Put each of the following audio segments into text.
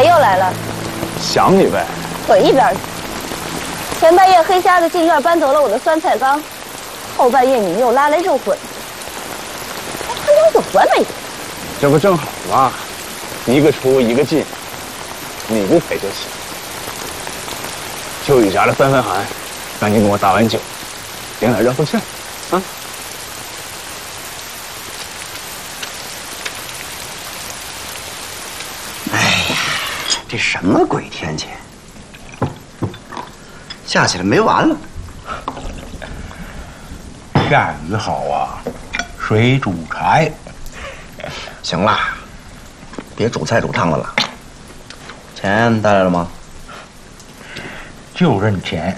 谁又来了？ 想你呗。 滚一边去！前半夜黑瞎子进院搬走了我的酸菜缸，后半夜你们又拉来肉滚，还有酒完没？ 这不正好吗？一个出一个进，你不赔就行。秋雨夹了3分寒，赶紧给我打碗酒，点点热乎气儿啊！ 哎呀，这什么鬼天气？下起来没完了。 下雨好啊，水煮柴。 行了，别煮菜煮汤的了。钱带来了吗？ 就认钱。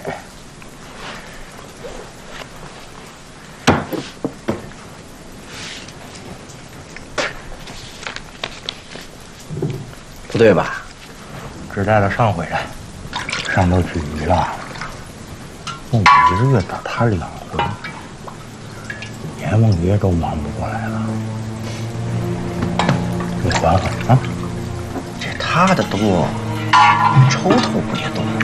不对吧？ 只带了上回的，上头去雨了，梦一个月打他2回，阎王爷都忙不过来了。你缓缓啊！ 这他的多，抽头不也多？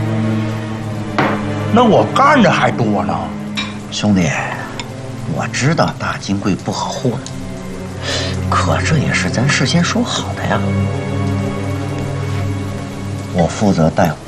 那我干着还多呢。 兄弟，我知道大金贵不好混，可这也是咱事先说好的呀。我负责带